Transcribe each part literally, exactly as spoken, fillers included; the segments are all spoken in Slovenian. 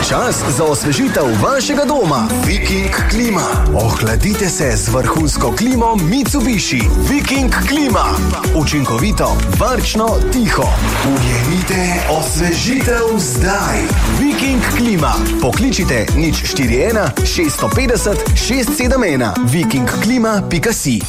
Čas za osvežitev vašega doma. Viking Klima. Ohladite se z vrhunsko klimo Mitsubishi. Viking Klima. Učinkovito, varčno, tiho. Ujemite osvežitev zdaj. Viking Klima. Pokličite nič štiri ena šest pet nula šest sedem ena. viking klima pika si.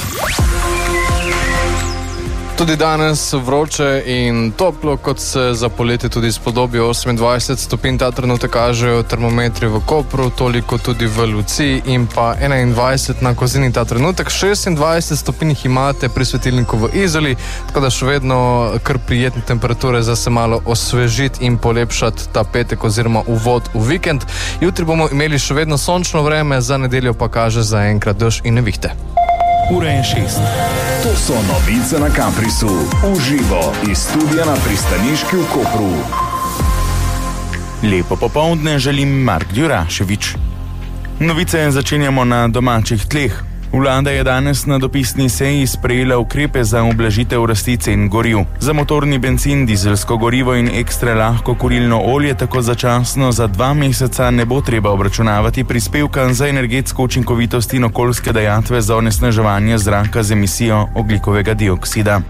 Tudi danes vroče in toplo, kot se za poletje tudi spodobi. osemindvajset stopinj ta trenutek kažejo termometri v Kopru, toliko tudi v Luciji in pa enaindvajset na Kozini ta trenutek. šestindvajset stopinj jih imate pri svetilniku v Izoli, tako da še vedno kar prijetne temperature za se malo osvežiti in polepšati ta petek oziroma uvod v vikend. Jutri bomo imeli še vedno sončno vreme, za nedeljo pa kaže zaenkrat dež in nevihte. Ura je šest. To so novice na Kaprisu. Uživo iz studia na pristaniški v Kopru. Lepo popoldne želim Mark Djuraševič. Novice začenjamo na domačih tleh. Vlada je danes na dopisni seji sprejela ukrepe za ublažitev rasti cen goriv. Za motorni bencin, dizelsko gorivo in ekstra lahko kurilno olje tako začasno za dva meseca ne bo treba obračunavati prispevka za energetsko učinkovitost in okoljske dajatve za onesnaževanje zraka z emisijo ogljikovega dioksida.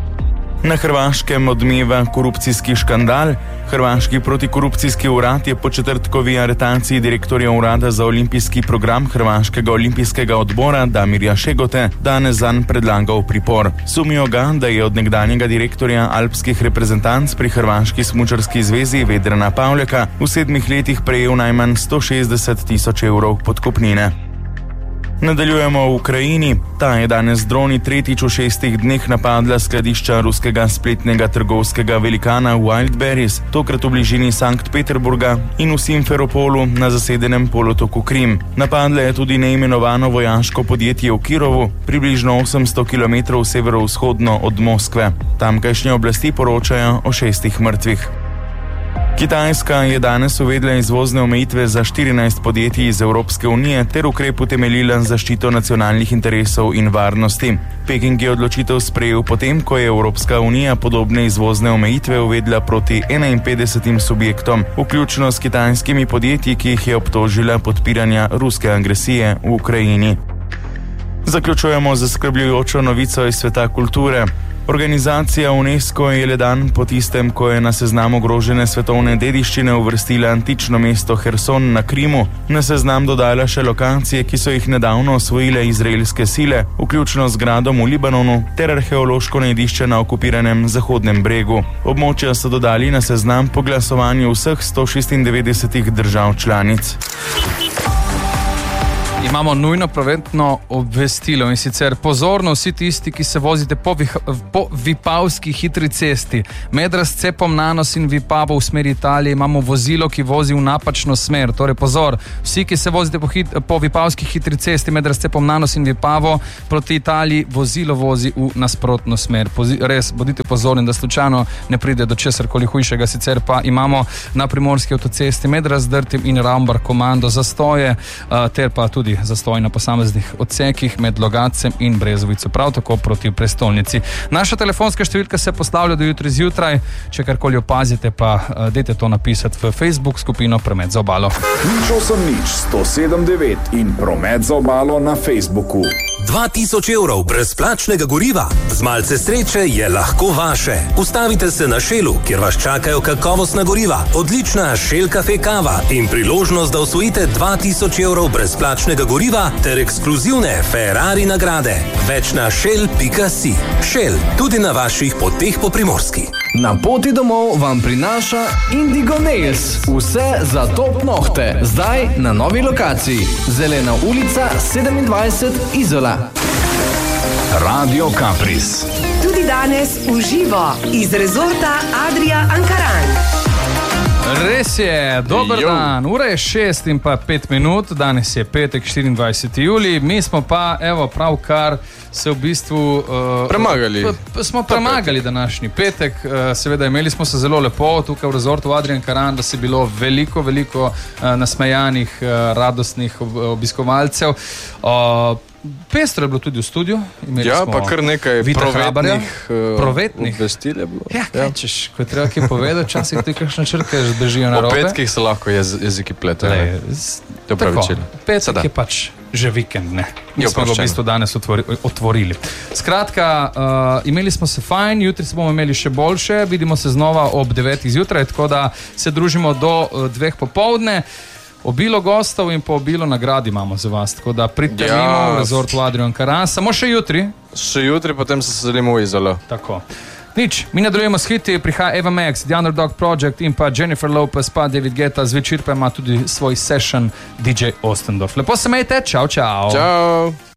Na Hrvaškem odmeva korupcijski škandal. Hrvaški protikorupcijski urad je po četrtkovi aretaciji direktorja urada za olimpijski program Hrvaškega olimpijskega odbora Damirja Šegote danes zanj predlagal pripor. Sumijo ga, da je od nekdanjega direktorja alpskih reprezentanc pri Hrvaški smučarski zvezi Vedrana Pavljaka v sedmih letih prejel najmanj sto šestdeset tisoč evrov podkupnine. Nadaljujemo v Ukrajini. Ta je danes z droni tretjič v šestih dneh napadla skladišča ruskega spletnega trgovskega velikana Wildberries, tokrat v bližini Sankt Peterburga in v Simferopolu na zasedenem polotoku Krim. Napadla je tudi neimenovano vojaško podjetje v Kirovu, približno osemsto kilometrov severovzhodno od Moskve. Tamkajšnje oblasti poročajo o šestih mrtvih. Kitajska je danes uvedla izvozne omejitve za štirinajst podjetij iz Evropske unije ter ukrep utemeljila zaščito nacionalnih interesov in varnosti. Peking je odločitev sprejel potem, ko je Evropska unija podobne izvozne omejitve uvedla proti enainpetdesetim subjektom, vključno s kitajskimi podjetji, ki jih je obtožila podpiranja ruske agresije v Ukrajini. Zaključujemo z zaskrbljujočo novico iz sveta kulture. Organizacija UNESCO je le dan po tistem, ko je na seznam ogrožene svetovne dediščine uvrstila antično mesto Herson na Krimu, na seznam dodala še lokacije, ki so jih nedavno osvojile izraelske sile, vključno z gradom v Libanonu ter arheološko najdišče na okupiranem Zahodnem bregu. Območja so dodali na seznam po glasovanju vseh sto šestindevetdesetih držav članic. Imamo nujno prometno obvestilo in sicer pozorno vsi tisti, ki se vozite po, vih, po Vipavski hitri cesti. Med razcepom Nanos in Vipavo v smeri Italije imamo vozilo, ki vozi v napačno smer. Torej pozor, vsi, ki se vozite po, hit, po Vipavski hitri cesti med razcepom Nanos in Vipavo proti Italiji, vozilo vozi v nasprotno smer. Pozi, res bodite pozorni, da slučajno ne pride do česarkoli hujšega. Sicer pa imamo na primorski avtocesti med Razdrtim in Rambar komando zastoje uh, ter pa tudi zastoj na posameznih odsekih med Logacem in Brezovico, prav tako proti prestolnici. Naša telefonska številka se postavlja do jutri zjutraj, če karkoli opazite, pa uh, dajte to napisati v Facebook skupino Promet za obalo. Nič osem nič sto sedem devet in Promet za obalo na Facebooku. dva tisoč evrov brezplačnega goriva. Z malce sreče je lahko vaše. Ustavite se na Shellu, kjer vas čakajo kakovostna goriva, odlična Shell Cafe kava in priložnost, da osvojite dva tisoč evrov brezplačnega goriva ter ekskluzivne Ferrari nagrade. Več na shell pika si. Shell, tudi na vaših poteh po Primorski. Na poti domov vam prinaša Indigo Nails. Vse za top nohte. Zdaj na novi lokaciji. Zelena ulica sedemindvajset Izola. Radio Kapris. Tudi danes v živo iz rezorta Adria Ankaran. Res je, dober jo. Dan, ura je šest in pa pet minut, danes je petek, štiriindvajseti julij, mi smo pa, evo, pravkar se v bistvu... Uh, premagali. P- smo premagali današnji petek, uh, seveda imeli smo se zelo lepo tukaj v rezortu Adrian Karan, da se bilo veliko, veliko uh, nasmejanih, uh, radostnih ob- obiskovalcev. Uh, pestro je bilo tudi v studiu. Imeli Ja, smo pa kar nekaj Vita Hrabarja. provetnih, eh, Provetnih. obvestil je bilo. Ja, kaj češ, ko je treba kaj povedati, včasih ti kakšne črke držijo na O robe. petkih se lahko jez, jeziki pletajo. Lej, ne. z- To tako, pravičilo. petek Seveda. je pač že vikend, ne. Mi Je smo ga v oproščeno. bistvu danes otvori, otvorili. Skratka, uh, imeli smo se fajn, jutri se bomo imeli še boljše, vidimo se znova ob devetih zjutraj, tako da se družimo do uh, dveh popovdne. Obilo gostov in pa obilo nagrad imamo za vas, tako da pridite Ja. mimo v rezortu Adrian Karan, samo še jutri. Še jutri, potem se selimo v Izolo. Tako. Nič, mi nadaljujemo s hiti, prihaja Eva Max, The Underdog Project in pa Jennifer Lopez, pa David Guetta, zvečer pa ima tudi svoj session D J Ostendorf. Lepo se imejte, čau, čau. Čau.